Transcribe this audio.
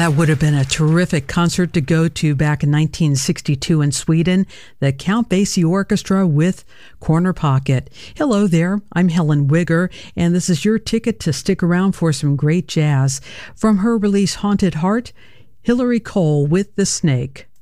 that would have been a terrific concert to go to back in 1962 in Sweden, the Count Basie Orchestra with Corner Pocket. Hello there, I'm Helen Wigger, and this is your ticket to stick around for some great jazz. From her release Haunted Heart, Hillary Cole with The Snake.